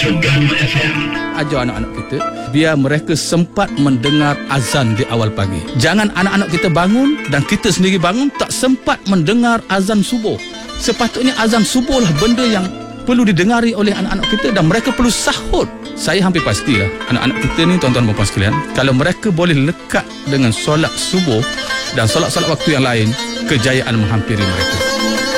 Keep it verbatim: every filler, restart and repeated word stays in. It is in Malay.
Terengganu F M. Ajar anak-anak kita biar mereka sempat mendengar azan di awal pagi. Jangan anak-anak kita bangun dan kita sendiri bangun tak sempat mendengar azan subuh. Sepatutnya azan subuh lah benda yang perlu didengari oleh anak-anak kita dan mereka perlu sahut. Saya hampir pastilah anak-anak kita ni, tuan-tuan dan puan sekalian, kalau mereka boleh lekat dengan solat subuh dan solat-solat waktu yang lain, kejayaan menghampiri mereka.